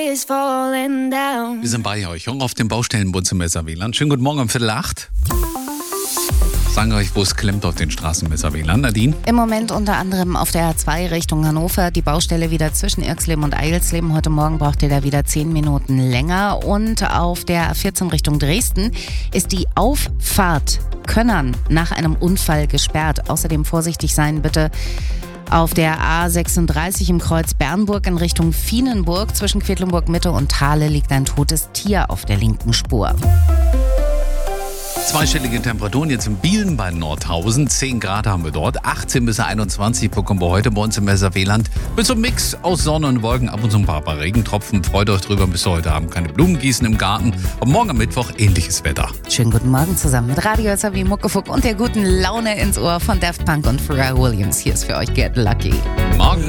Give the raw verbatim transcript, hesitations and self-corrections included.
Wir sind bei euch auf dem Baustellenbund zum Messerwieland. Schönen guten Morgen um Viertel acht. Sagen wir euch, wo es klemmt auf den Straßen Messerwieland. Nadine? Im Moment unter anderem auf der A zwei Richtung Hannover. Die Baustelle wieder zwischen Irxleben und Eilsleben. Heute Morgen braucht ihr da wieder zehn Minuten länger. Und auf der A vierzehn Richtung Dresden ist die Auffahrt Könnern nach einem Unfall gesperrt. Außerdem vorsichtig sein bitte. Auf der A sechsunddreißig im Kreuz Bernburg in Richtung Vienenburg zwischen Quedlinburg Mitte und Thale liegt ein totes Tier auf der linken Spur. Zweistellige Temperaturen jetzt in Bielen bei Nordhausen. zehn Grad haben wir dort. achtzehn bis einundzwanzig bekommen wir heute bei uns im Messerwieland. Mit so einem Mix aus Sonne und Wolken, ab und zu ein paar, paar Regentropfen. Freut euch drüber, bis heute Abend keine Blumen gießen im Garten. Und morgen am Mittwoch ähnliches Wetter. Schönen guten Morgen zusammen mit Radio S W Muckefuck und der guten Laune ins Ohr von Daft Punk und Pharrell Williams. Hier ist für euch Get Lucky. Morgen.